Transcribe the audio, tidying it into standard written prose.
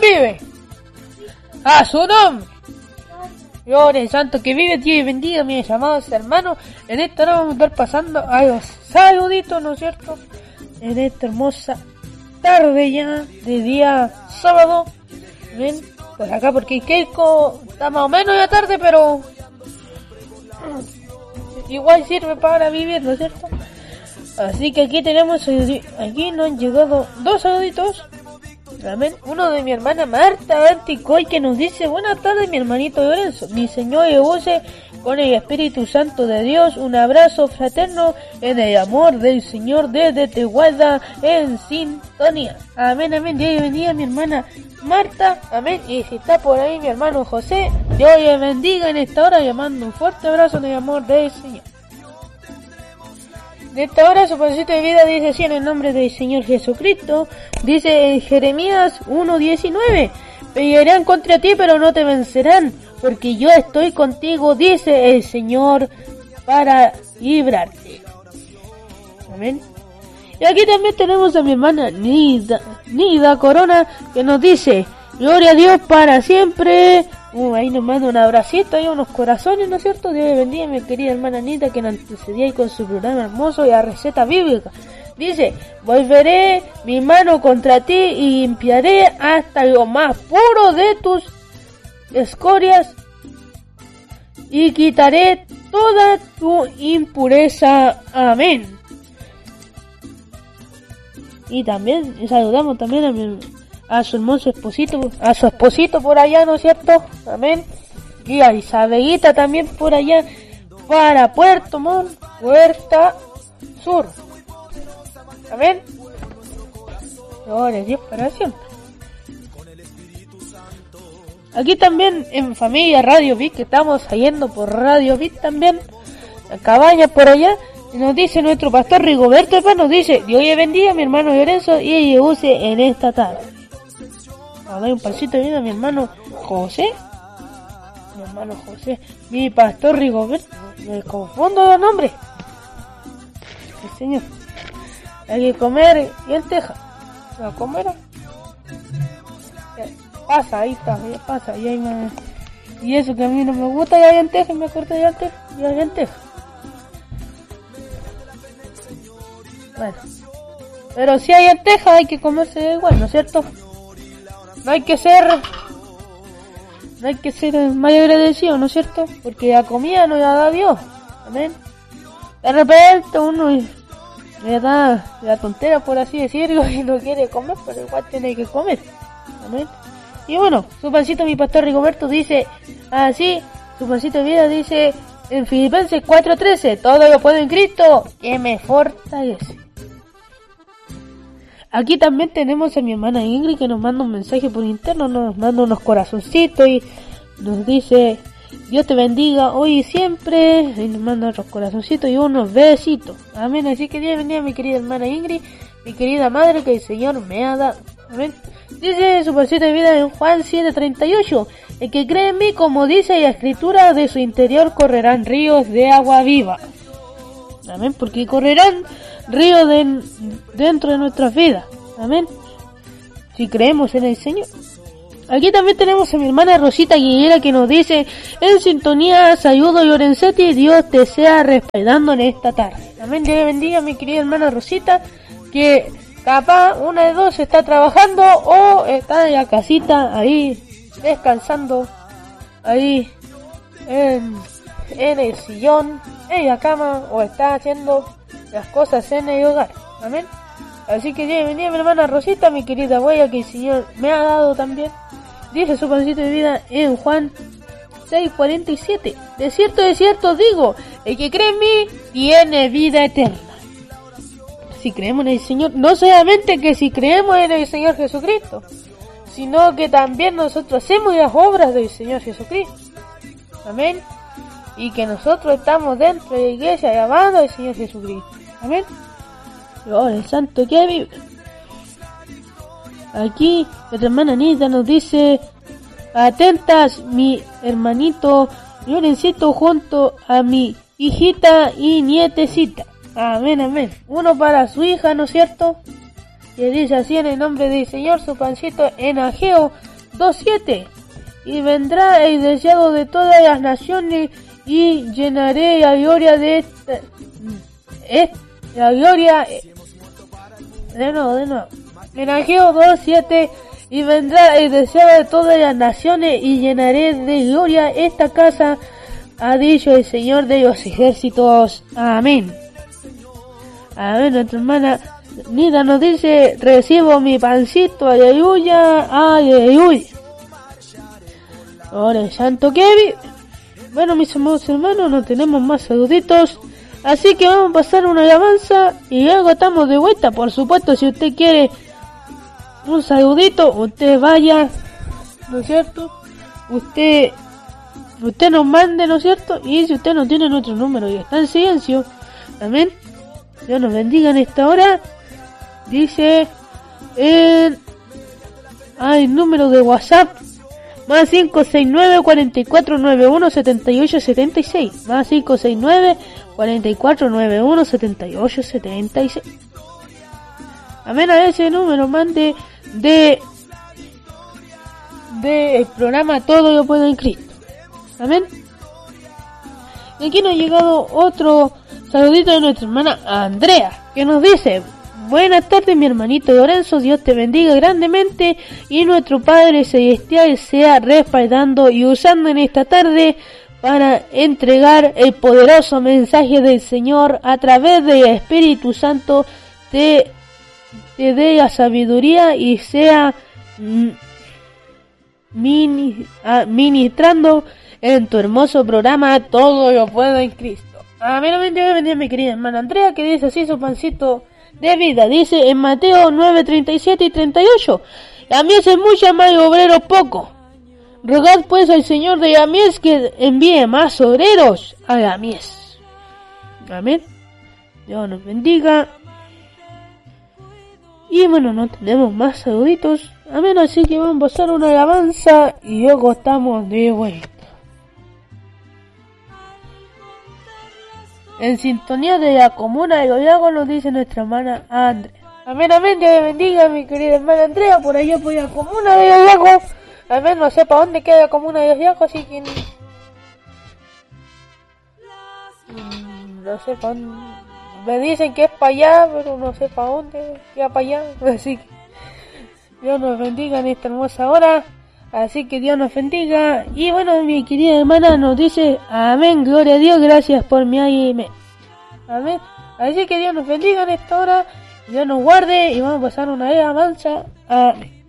vive? A su nombre. Gloria al Santo que vive, Dios y bendiga, mis amados hermanos. En esta hora vamos a estar pasando a los saluditos, ¿no es cierto? En esta hermosa tarde ya, de día sábado. ¿Ven? Pues acá porque Keiko está más o menos ya tarde, pero igual sirve para vivir, ¿no es cierto? Así que aquí tenemos, aquí nos han llegado dos saluditos. Amén. Uno de mi hermana Marta Anticoy que nos dice: buenas tardes, mi hermanito Lorenzo. Mi Señor le use con el Espíritu Santo de Dios. Un abrazo fraterno en el amor del Señor desde Tehuada en sintonía. Amén, amén. Dios le bendiga a mi hermana Marta. Amén. Y si está por ahí mi hermano José, Dios le bendiga en esta hora. Le mando un fuerte abrazo en el amor del Señor. De esta hora su pancito de vida dice así: en el nombre del Señor Jesucristo. Dice en Jeremías 1:19: pelearán contra ti pero no te vencerán, porque yo estoy contigo, dice el Señor, para librarte. Amén. Y aquí también tenemos a mi hermana Nida Corona que nos dice: gloria a Dios para siempre. Ahí nos manda un abracito y unos corazones, ¿no es cierto? Dios le bendiga a mi querida hermana Anita que nos antecedía ahí con su programa hermoso y la receta bíblica. Dice: volveré mi mano contra ti y limpiaré hasta lo más puro de tus escorias y quitaré toda tu impureza. Amén. Y también saludamos también a su hermoso esposito, a su esposito por allá, ¿no es cierto? Amén. Y a Isabelita también por allá, para Puerto Montt, Puerta Sur. Amén. Gloria a Dios para siempre. Aquí también en familia Radio Bit, que estamos yendo por Radio Bit también, la cabaña por allá. Nos dice nuestro pastor Rigoberto, nos dice: Dios le bendiga a mi hermano Lorenzo y le use en esta tarde. A ver, un pasito de vida a mi hermano José. Mi hermano José. Mi pastor Rigoberto. Me confundo los nombres. Sí, señor. Hay que comer lentejas. ¿La comer? Pasa, ahí está, ya pasa. Y, ahí y eso que a mí no me gusta, ya hay lentejas, me corté ya hay lentejas. Bueno. Pero si hay lentejas hay que comerse igual, ¿no es cierto? No hay que ser mal agradecido, ¿no es cierto? Porque la comida nos la da Dios. Amén. De repente uno le da la tontera, por así decirlo, y no quiere comer, pero igual tiene que comer. Amén. Y bueno, su pancito, mi pastor Rigoberto, dice así: su pancito de vida dice en Filipenses 4:13: todo lo puedo en Cristo que me fortalece. Aquí también tenemos a mi hermana Ingrid que nos manda un mensaje por interno, nos manda unos corazoncitos y nos dice: Dios te bendiga hoy y siempre. Y nos manda otros corazoncitos y unos besitos. Amén. Así que Dios bendiga a mi querida hermana Ingrid, mi querida madre que el Señor me ha dado. Amén. Dice su pancito de vida en Juan 7:38: el que cree en mí, como dice la escritura, de su interior correrán ríos de agua viva. Amén, porque correrán ríos dentro de nuestras vidas. Amén. Si creemos en el Señor. Aquí también tenemos a mi hermana Rosita Aguilera que nos dice: en sintonía, saludo Lorenzetti, Dios te sea respaldando en esta tarde. Amén. Dios le bendiga a mi querida hermana Rosita, que capaz una de dos está trabajando o está en la casita ahí descansando ahí en el sillón, en la cama, o está haciendo las cosas en el hogar. Amén. Así que Dios bendiga a mi hermana Rosita, mi querida huella que el Señor me ha dado también. Dice su pancito de vida en Juan 6:47: de cierto digo, el que cree en mí tiene vida eterna. Si creemos en el Señor, no solamente que si creemos en el Señor Jesucristo, sino que también nosotros hacemos las obras del Señor Jesucristo. Amén. Y que nosotros estamos dentro de la iglesia alabando al Señor Jesucristo. Amén. Gloria al Santo que vive. Aquí nuestra hermana Anita nos dice: atentas mi hermanito Lorencito junto a mi hijita y nietecita. Amén, amén. Uno para su hija, ¿no es cierto? Que dice así: en el nombre del Señor, su pancito en Ageo 2:7. Y vendrá el deseado de todas las naciones y llenaré la gloria de la gloria de nuevo. En Ageo 2:7. Y vendrá el deseado de todas las naciones y llenaré de gloria esta casa, ha dicho el Señor de los ejércitos. Amén. Amén. Nuestra hermana Nida nos dice: recibo mi pancito, aleluya, aleluya. Ahora el santo Kevin. Bueno, mis amados hermanos, no tenemos más saluditos, así que vamos a pasar una alabanza y luego estamos de vuelta. Por supuesto, si usted quiere un saludito, usted vaya, ¿no es cierto? Usted nos mande, ¿no es cierto? Y si usted no tiene nuestro número y está en silencio, amén, Dios nos bendiga en esta hora. Dice el número de WhatsApp más 569-4491-7876, más 569-4491-7876. Amén. A ese número mande de el programa Todo Lo Puedo en Cristo. Amén. Y aquí nos ha llegado otro saludito de nuestra hermana Andrea, que nos dice: buenas tardes, mi hermanito Lorenzo, Dios te bendiga grandemente y nuestro Padre Celestial sea respaldando y usando en esta tarde para entregar el poderoso mensaje del Señor a través del Espíritu Santo. Te dé la sabiduría y sea ministrando en tu hermoso programa Todo Lo Puedo en Cristo. Amén, amén, Dios bendiga mi querida hermana Andrea, que dice así su pancito de vida. Dice en Mateo 9:37 y 38: la mies es mucha, mas el obrero poco. Rogad pues al Señor de la mies que envíe más obreros a la mies. Amén. Dios nos bendiga. Y bueno, no tenemos más saluditos. Amén, así que vamos a pasar una alabanza y luego estamos de vuelta. En sintonía de la comuna de Los Llagos, nos dice nuestra hermana Andrea. Amén, amén, Dios bendiga mi querida hermana Andrea, por allá por la comuna de Los Llagos. Amén, no sé para dónde queda la comuna de Los Llagos, así que no sé para dónde. Me dicen que es para allá, pero no sé para dónde queda para allá, así que Dios nos bendiga en esta hermosa hora. Así que Dios nos bendiga. Y bueno, mi querida hermana nos dice: amén, gloria a Dios, gracias por mi amén. Amén. Así que Dios nos bendiga en esta hora, Dios nos guarde y vamos a pasar una alabanza. Amén.